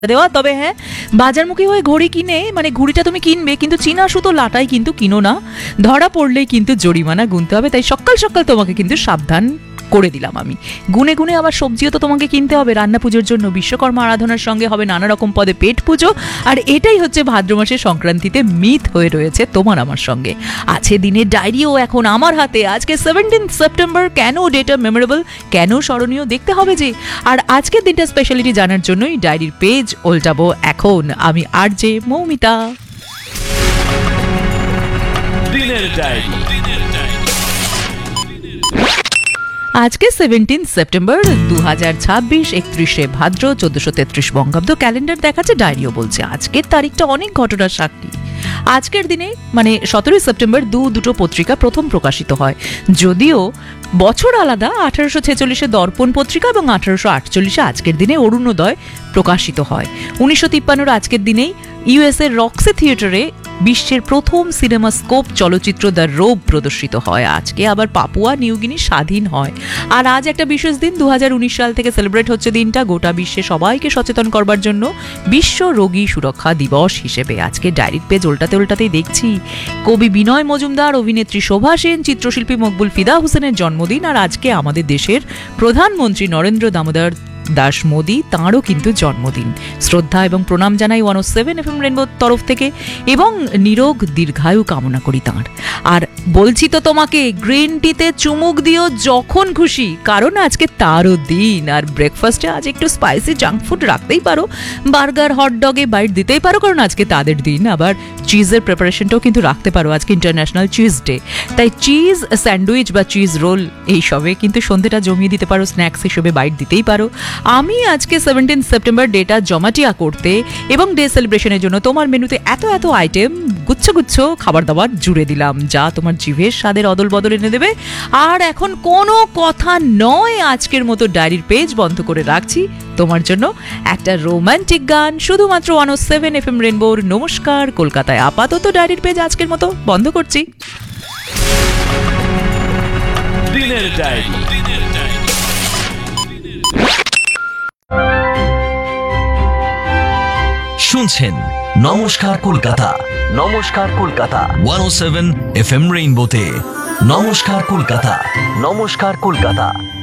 দেওয়া। তবে হ্যাঁ, বাজারমুখী হয়ে ঘড়ি কিনে মানে ঘড়িটা তুমি কিনবে, কিন্তু চীনা সুতো লাটাই কিন্তু কিনো না, ধরা পড়লেই কিন্তু জরিমানা গুনতে হবে। তাই সকাল সকাল তোমাকে কিন্তু সাবধান করে দিলাম আমি। গুনে গুনে আবার সবজিও তো তোমাকে কিনতে হবে রান্না পুজোর জন্য। বিশ্বকর্মা আরাধনার সঙ্গে হবে নানা রকম পদে পেট পুজো, আর এটাই হচ্ছে ভাদ্র মাসের সংক্রান্তিতে মিথ হয়ে রয়েছে তোমার আমার সঙ্গে। আছে দিনের ডায়েরিও এখন আমার হাতে। আজকে 17 সেপ্টেম্বর। কেন ডেটা মেমোরেবল, কেন স্মরণীয় দেখতে হবে যে। আর আজকের দিনটা স্পেশালিটি জানার জন্যই ডায়েরির পেজ উল্টাবো এখন আমি আরজে মৌমিতা। দিনের ডায়েরি। আজকে 17 সেপ্টেম্বর 2026, 31শে ভাদ্র 1433 বঙ্গাব্দ। ক্যালেন্ডার দেখাচ্ছে, ডায়েরিও বলছে আজকের তারিখটা অনেক ঘটনার সাক্ষী। আজকের দিনে মানে 17 সেপ্টেম্বর দুটো পত্রিকা প্রথম প্রকাশিত হয়, যদিও বছর আলাদা। 1846-এ দর্পণ পত্রিকা এবং 1848-এ আজকের দিনে অরুণোদয় প্রকাশিত হয়। 1953-এর আজকের দিনেই ইউএসএর রক্সি থিয়েটারে বিশ্বের প্রথম সিনেমা স্কোপ চলচ্চিত্র দ্য রোব প্রদর্শিত হয়। আজকে আবার পাপুয়া নিউগিনি স্বাধীন হয়। আর আজ একটা বিশেষ দিন, 2019 সাল থেকে সেলিব্রেট হচ্ছে দিনটা গোটা বিশ্বে সবাইকে সচেতন করবার জন্য বিশ্ব রোগী সুরক্ষা দিবস হিসেবে। আজকে ডায়েরির পেজ উল্টাতেই দেখছি কবি বিনয় মজুমদার, অভিনেত্রী শোভা সেন, চিত্রশিল্পী মকবুল ফিদা হোসেনের জন্মদিন। আর আজকে আমাদের দেশের প্রধানমন্ত্রী নরেন্দ্র দামোদর দাস মোদী, তাঁরও কিন্তু জন্মদিন। শ্রদ্ধা এবং প্রণাম জানাই 107 FM রেনবোর তরফ থেকে এবং নিরোগ দীর্ঘায়ু কামনা করি তাঁর। আর বলছি তো তোমাকে, গ্রিন টিতে চুমুক দিও যখন খুশি, কারণ আজকে তারও দিন। আর ব্রেকফাস্টে আজ একটু স্পাইসি জাঙ্ক ফুড রাখতেই পারো, বার্গার হটডগে বাইট দিতেই পারো, কারণ আজকে তাদের দিন। আবার চিজের প্রিপারেশনটাও কিন্তু রাখতে পারো, আজকে ইন্টারন্যাশনাল চিজ ডে। তাই চিজ স্যান্ডউইচ বা চিজ রোল এইসবে কিন্তু সন্ধ্যেটা জমিয়ে দিতে পারো, স্ন্যাক্স হিসেবে বাইট দিতেই পারো। আমি আজকে 17 সেপ্টেম্বর ডেটা জমাটিয়া করতে এবং ডে সেলিব্রেশনের জন্য তোমার মেনুতে এত আইটেম গুচ্ছ খাবার দাবার জুড়ে দিলাম, যা তোমার জিভের স্বাদের অদল বদল এনে দেবে। আর এখন কোনো কথা নয়, আজকের মতো ডায়েরির পেজ বন্ধ করে রাখছি তোমার জন্য একটা রোমান্টিক গান, শুধুমাত্র 107 FM রেনবোর নমস্কার কলকাতায়। আপাতত ডায়েরির পেজ আজকের মতো বন্ধ করছি। দিনের ডায়েরি। শুনছেন নমস্কার কলকাতা, নমস্কার কলকাতা 107 FM রেইনবোতে। নমস্কার কলকাতা, নমস্কার কলকাতা।